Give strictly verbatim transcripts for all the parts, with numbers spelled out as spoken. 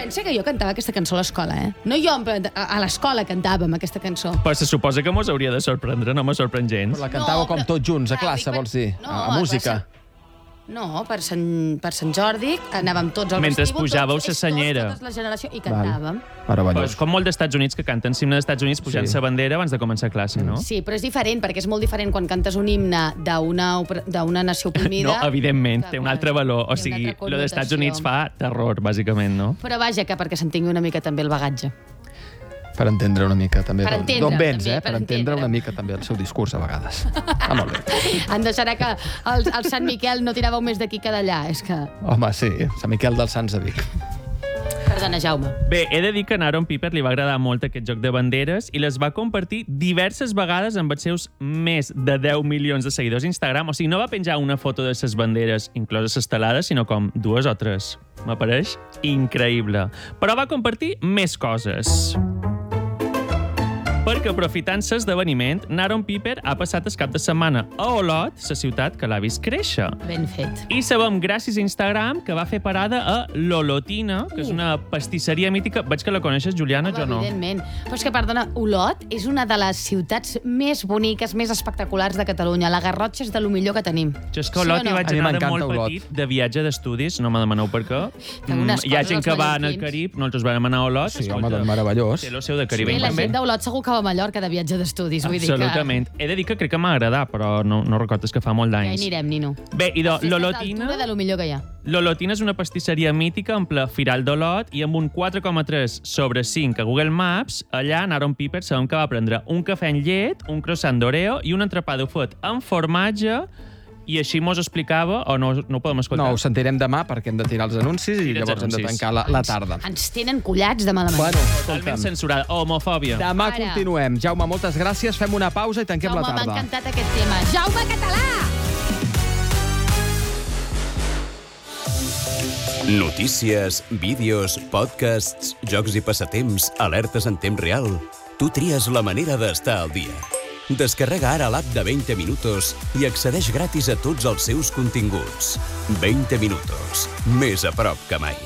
pensa que jo cantava aquesta cançó a l'escola, eh? No jo, a l'escola cantàvem aquesta cançó. Però se suposa que mos hauria de sorprendre, no me sorprèn gens. La cantàveu No, com però- tots junts, a Clar, classe, dic, vols dir? no, A, a a música. classe. No, per Sant, per Sant Jordi anàvem tots al Mentre vestíbul, pujàveu tots, sa ells senyera. Tots, tota la generació, i cantàvem. Però Meravellós. és com molt d'Estats Units que canten l'himne d'Estats Units pujant Sí. sa bandera abans de començar classe, no? Sí, però és diferent, perquè és molt diferent quan cantes un himne d'una opre- d'una nació oprimida. No, evidentment, que té un quan- altre valor. O té una sigui, altra lo d'Estats connotació. Units fa terror, bàsicament, no? Però vaja, que perquè s'entengui una mica també el bagatge. Per entendre una mica també. Per d'on- entendre, D'on vens, també, eh? per Per entendre entendre. una mica també el seu discurs, a vegades. Ah, molt bé. Em deixarà que el, el Sant Miquel no tiràveu més d'aquí que d'allà. És que... Home, sí, Sant Miquel dels Sants de Vic. Perdona, Jaume. Bé, he de dir que a Aaron Piper li va agradar molt aquest joc de banderes i les va compartir diverses vegades amb els seus més de deu milions de seguidors a Instagram. O sigui, no va penjar una foto de ses banderes, incloses les estelades, sinó com dues o tres. M'apareix increïble. Però va compartir més coses. Perquè, aprofitant l'esdeveniment, Aaron Piper ha passat el cap de setmana a Olot, la ciutat que l'ha vist créixer. Ben fet. I sabem, gràcies a Instagram, que va fer parada a l'Olotina, que és una pastisseria mítica. Veig que la coneixes, Juliana, jo no. Evidentment. Però és que, perdona, Olot és una de les ciutats més boniques, més espectaculars de Catalunya. La Garrotxa és de lo millor que tenim. Jo és que a Olot Sí o hi no? vaig A mi anar de m'encanta molt Olot. petit, de viatge d'estudis, no me demaneu per què. Que unes Hi ha coses gent que als va en el mallorquins. Carib, nosaltres vam anar a Olot. Sí, escolta, home, doncs meravellós. Té el seu de Sí, Carib. la també. gent d'Olot segur que va a Mallorca de viatge d'estudis. Vull dir que Absolutament. He de dir que crec que m'ha agradat, però no, no recordes que fa molt ja hi d'anys. anirem, Nino. Bé, idò, Sí, l'Olotina... estàs a l'altura de lo millor que hi ha. L'Olotina és una pastisseria mítica en ple Firal d'Olot i amb un quatre coma tres sobre cinc a Google Maps, allà en Aaron Piper sabem que va prendre un cafè amb llet, un croissant d'Oreo i un entrepà de fet amb formatge, i així mos explicava, o no, no ho podem escoltar? No, ho sentirem demà perquè hem de tirar els anuncis i Tira els llavors hem de anuncis. tancar la, la tarda. Ens tenen collats de mala manera. Bueno, Totalment escolta'm, censurada. Homofòbia. demà Ara. continuem. Jaume, moltes gràcies. Fem una pausa i tanquem Jaume, la m'ha tarda. encantat aquest tema. Jaume Català! Notícies, vídeos, podcasts, jocs i passatemps, alertes en temps real. Tu tries la manera d'estar al dia. Descarrega ara l'app de veinte minutos i accedeix gratis a tots els seus continguts. veinte minutos. Més a prop que mai.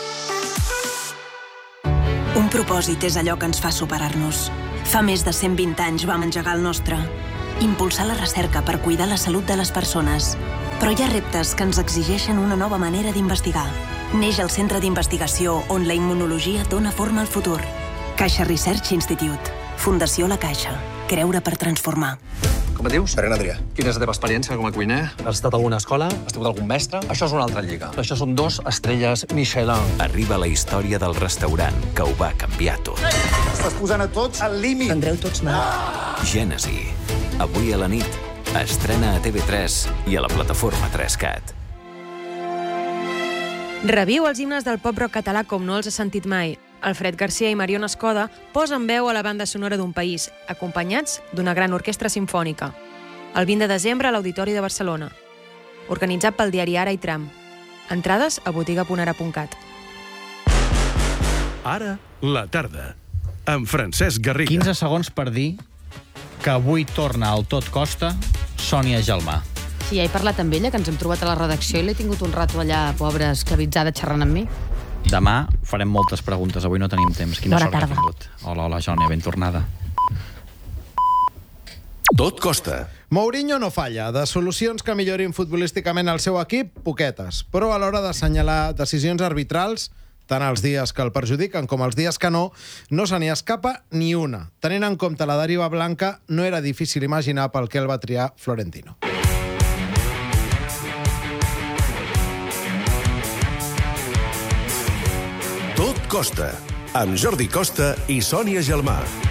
Un propòsit és allò que ens fa superar-nos. Fa més de cent vint anys vam engegar el nostre. Impulsar la recerca per cuidar la salut de les persones. Però hi ha reptes que ens exigeixen una nova manera d'investigar. Neix el Centre d'Investigació on la immunologia dona forma al futur. Caixa Research Institute. Fundació La Caixa. Creure per transformar. Com et dius? Ferran Adrià. Quina és la teva experiència com a cuiner? Has estat a alguna escola? Has tingut algun mestre? Això és una altra lliga. Això són dos estrelles Michelin. Arriba la història del restaurant que ho va canviar tot. Estàs posant a tots al límit. Prendreu tots mal. Gènesi. Avui a la nit. Estrena a T V tres i a la plataforma tres cat. Reviu els himnes del pop-rock català com no els has sentit mai. Alfred Garcia i Mariona Escoda posen veu a la banda sonora d'un país, acompanyats d'una gran orquestra simfònica. El vint de desembre a l'Auditori de Barcelona. Organitzat pel diari Ara i Tram. Entrades a botiga punt ara punt cat. Ara, la tarda. Amb Francesc Garriga. quinze segons per dir que avui torna al Tot Costa Sònia Gelmà. Sí, ja he parlat amb ella, que ens hem trobat a la redacció i l'he tingut un rato allà, pobra, esclavitzada, xerrant amb mi. Demà farem moltes preguntes, avui no tenim temps. Quina Bona sort que ha tarda. tingut. Hola, hola, Sònia, ben tornada. Tot costa. Mourinho no falla. De solucions que millorin futbolísticament el seu equip, poquetes. Però a l'hora d'assenyalar decisions arbitrals, tant els dies que el perjudiquen com els dies que no, no se n'hi escapa ni una. Tenint en compte la deriva blanca, no era difícil imaginar pel què el va triar Florentino. Tot costa. Amb Jordi Costa i Sònia Gelmà.